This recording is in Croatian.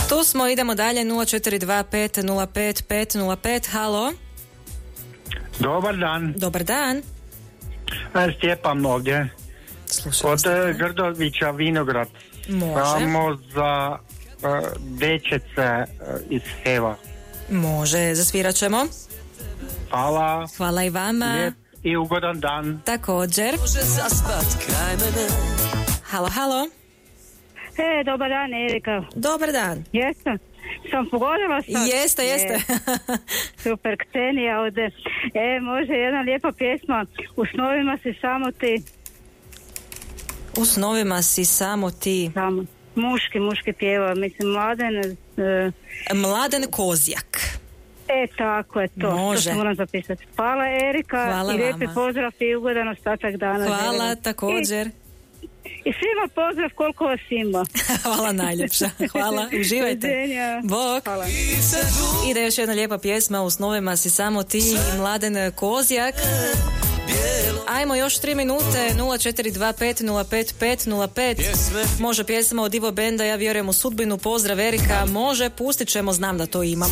Tu smo, idemo dalje, 0425055505. Halo. Dobar dan. Dobar dan. Stjepan ovdje. Slušam Od vas. Grdovića Vinograd. Može. Samo za dečece iz Heva. Može, zasvirat ćemo. Hvala. Hvala i vama. Lijep i ugodan dan. Također. Halo, halo. Dobar dan, Erika. Dobar dan. Jesam? Sam pogodila sad? Jeste. Super, Ksenija ovdje. Može jedna lijepa pjesma. U snovima si samo ti. U snovima si samo ti. Samo. Muški pjeva. Mislim, Mladen... Mladen Kozjak. Tako je to. Može. To se moram zapisati. Hvala, Erika. Hvala i lijepi vama. pozdrav i ugodan ostatak dana. Hvala, želim. također. I svima pozdrav koliko vas ima. Hvala najljepša. Hvala, uživajte. Doviđenja. Bok. Hvala. Ide još jedna lijepa pjesma, U snovima si samo ti i Mladen Kozjak. Ajmo još 3 minute, 0425055505. Može pjesma od Ivo Benda, Ja vjerujem u sudbinu, pozdrav Erika. Može, pustit ćemo, znam da to imamo.